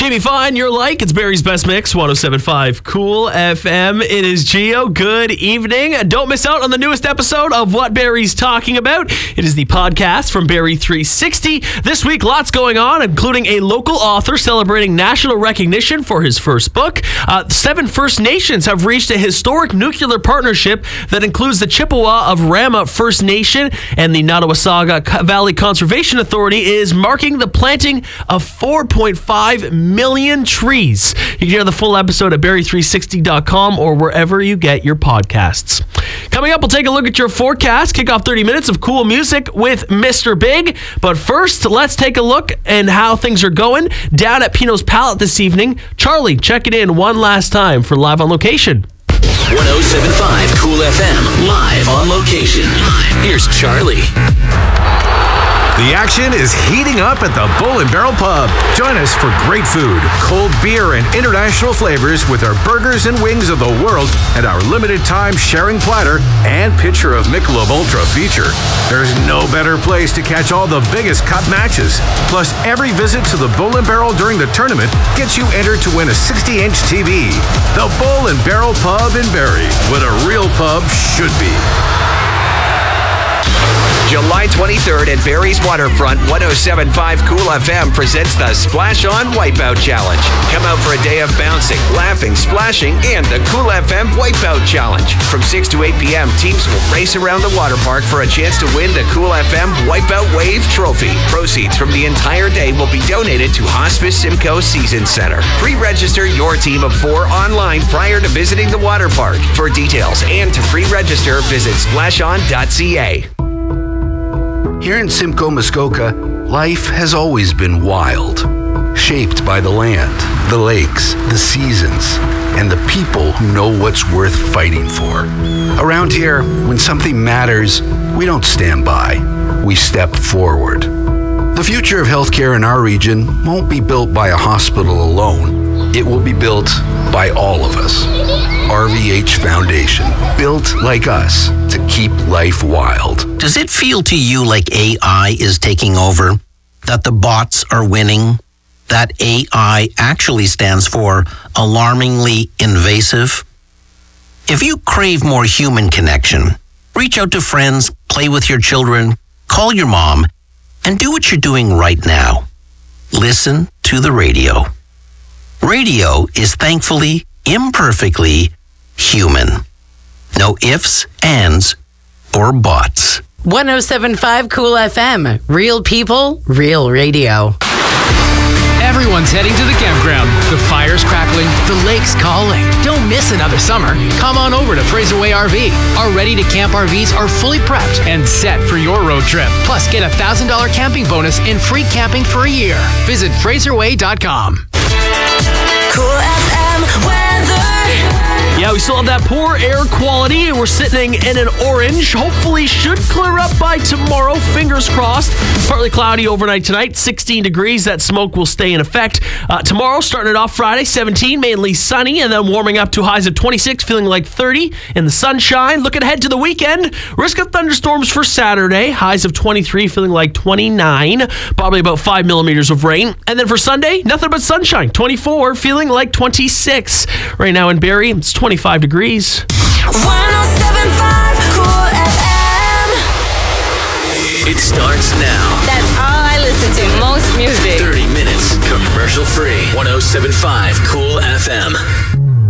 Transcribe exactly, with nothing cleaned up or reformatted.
Jamie Fine, you're like, it's Barry's Best Mix, one oh seven point five Cool F M. It is Gio. Good evening. Don't miss out on the newest episode of What Barry's Talking About. It is the podcast from Barry three sixty. This week, lots going on, including a local author celebrating national recognition for his first book. Uh, seven First Nations have reached a historic nuclear partnership that includes the Chippewa of Rama First Nation, and the Nottawasaga Valley Conservation Authority is marking the planting of four point five million trees. You can hear the full episode at barry three sixty dot com or wherever you get your podcasts. Coming up, we'll take a look at your forecast, kick off thirty minutes of cool music with Mister Big. But first, let's take a look at how things are going down at Pino's Palette this evening. Charlie, check it in one last time for Live on Location. one oh seven point five Cool F M, live on location. Here's Charlie. The action is heating up at the Bull and Barrel Pub. Join us for great food, cold beer, and international flavors with our burgers and wings of the world and our limited time sharing platter and pitcher of Michelob Ultra feature. There's no better place to catch all the biggest cup matches. Plus, every visit to the Bull and Barrel during the tournament gets you entered to win a sixty inch T V. The Bull and Barrel Pub in Barrie, what a real pub should be. July twenty-third at Barrie's Waterfront, one oh seven point five Cool F M presents the Splash On Wipeout Challenge. Come out for a day of bouncing, laughing, splashing, and the Cool F M Wipeout Challenge. From six to eight p.m., teams will race around the water park for a chance to win the Cool F M Wipeout Wave Trophy. Proceeds from the entire day will be donated to Hospice Simcoe Season Center. Pre-register your team of four online prior to visiting the water park. For details and to pre-register, visit splash on dot c a. Here in Simcoe, Muskoka, life has always been wild, shaped by the land, the lakes, the seasons, and the people who know what's worth fighting for. Around here, when something matters, we don't stand by, we step forward. The future of healthcare in our region won't be built by a hospital alone. It will be built by all of us. R V H Foundation, built like us to keep life wild. Does it feel to you like A I is taking over? That the bots are winning? That A I actually stands for alarmingly invasive? If you crave more human connection, reach out to friends, play with your children, call your mom, and do what you're doing right now. Listen to the radio. Radio is thankfully, imperfectly human. No ifs, ands, or buts. one oh seven point five Cool F M. Real people, real radio. Everyone's heading to the campground. The fire's crackling, the lake's calling. Don't miss another summer. Come on over to Fraser Way R V. Our ready-to-camp R Vs are fully prepped and set for your road trip. Plus, get a one thousand dollars camping bonus and free camping for a year. Visit fraser way dot com. Cool F M weather. Yeah, we still have that poor air quality. We're sitting in an orange. Hopefully should clear up by tomorrow. Fingers crossed. Partly cloudy overnight tonight. sixteen degrees. That smoke will stay in effect. Uh, tomorrow, starting it off Friday, seventeen, mainly sunny, and then warming up to highs of twenty-six, feeling like thirty in the sunshine. Looking ahead to the weekend. Risk of thunderstorms for Saturday. Highs of twenty-three, feeling like twenty-nine. Probably about five millimeters of rain. And then for Sunday, nothing but sunshine. twenty-four, feeling like twenty-six. Right now in Barrie, it's twenty-five degrees. one oh seven point five Cool F M. It starts now. That's all I listen to. Most music. thirty minutes, commercial free. one oh seven point five Cool F M.